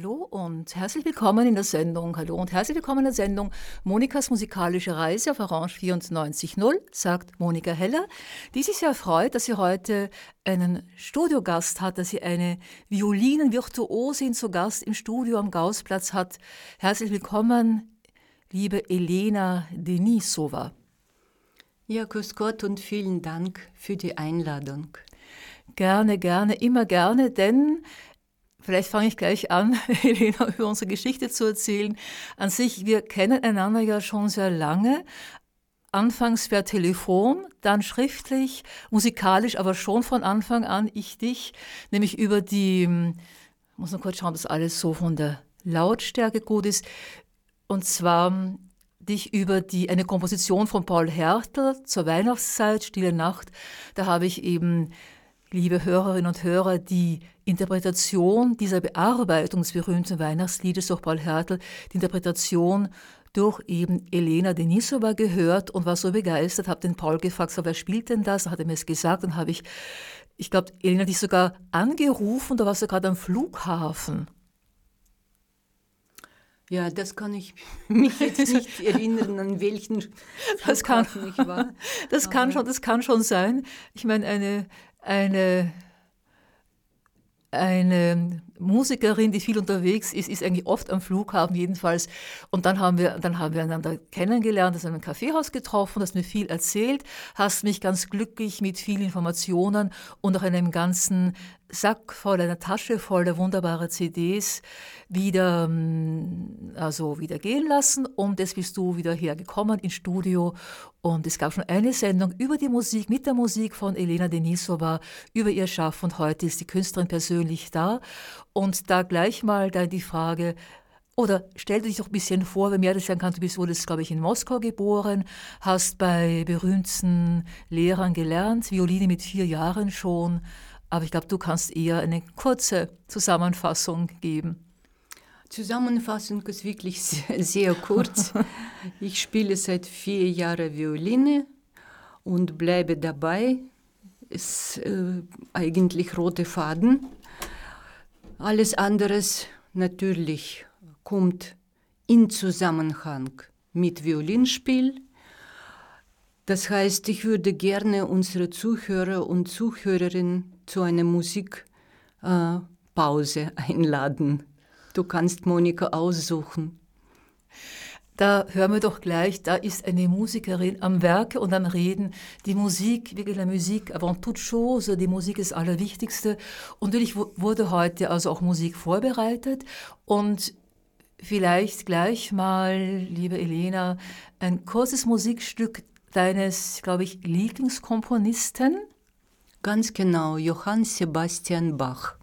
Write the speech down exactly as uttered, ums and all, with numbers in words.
Hallo und herzlich willkommen in der Sendung. Hallo und herzlich willkommen in der Sendung Monikas musikalische Reise auf Orange vierundneunzig Komma null, sagt Monika Heller, die sich sehr freut, dass sie heute einen Studiogast hat, dass sie eine Violinenvirtuosin zu Gast im Studio am Gaußplatz hat. Herzlich willkommen, liebe Elena Denisova. Ja, grüß Gott und vielen Dank für die Einladung. Gerne, gerne, immer gerne, denn vielleicht fange ich gleich an, Elena, über unsere Geschichte zu erzählen. An sich, wir kennen einander ja schon sehr lange. Anfangs per Telefon, dann schriftlich, musikalisch, aber schon von Anfang an ich dich, nämlich über die, ich muss noch kurz schauen, dass alles so von der Lautstärke gut ist, und zwar dich über die, eine Komposition von Paul Hertel zur Weihnachtszeit, Stille Nacht. Da habe ich eben, liebe Hörerinnen und Hörer, die Interpretation dieser Bearbeitung des berühmten Weihnachtsliedes durch Paul Hertel, die Interpretation durch eben Elena Denisova gehört und war so begeistert, habe den Paul gefragt, so, wer spielt denn das? Dann hat er mir es gesagt, dann habe ich, ich glaube, Elena dich sogar angerufen, da warst du gerade am Flughafen. Ja, das kann ich mich jetzt nicht erinnern, an welchen das kann, ich war. Das kann, schon, das kann schon sein. Ich meine, eine, eine, eine Musikerin, die viel unterwegs ist, ist eigentlich oft am Flughafen jedenfalls. Und dann haben wir, dann haben wir einander kennengelernt, hast in einem Kaffeehaus getroffen, hast mir viel erzählt, hast mich ganz glücklich mit vielen Informationen und auch einem ganzen Sack voll, einer Tasche voller wunderbarer C Ds wieder, also wieder gehen lassen. Und jetzt bist du wieder hergekommen ins Studio. Und es gab schon eine Sendung über die Musik, mit der Musik von Elena Denisova, über ihr Schaffen. Und heute ist die Künstlerin persönlich da. Und da gleich mal dann die Frage, oder stell dich doch ein bisschen vor, wer mir das sagen kann, du bist, wurdest, glaube ich, in Moskau geboren, hast bei berühmten Lehrern gelernt, Violine mit vier Jahren schon. Aber ich glaube, du kannst eher eine kurze Zusammenfassung geben. Zusammenfassung ist wirklich sehr, sehr kurz. Ich spiele seit vier Jahren Violine und bleibe dabei. Ist äh, eigentlich roter Faden. Alles anderes natürlich kommt in Zusammenhang mit Violinspiel. Das heißt, ich würde gerne unsere Zuhörer und Zuhörerinnen zu einer Musikpause äh, einladen. Du kannst Monika aussuchen. Da hören wir doch gleich, da ist eine Musikerin am Werke und am Reden. Die Musik, wirklich la musique avant toute chose, die Musik ist das Allerwichtigste. Und natürlich wurde heute also auch Musik vorbereitet. Und vielleicht gleich mal, liebe Elena, ein kurzes Musikstück deines, glaube ich, Lieblingskomponisten? Ganz genau, Johann Sebastian Bach.